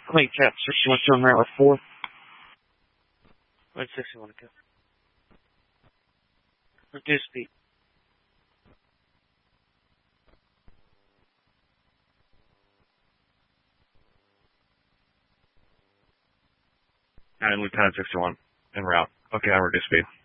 Clean cap, 61 turn right with 4. Wait, 61 to go. Reduce speed. Lieutenant 61, en route. Okay, I reduce speed.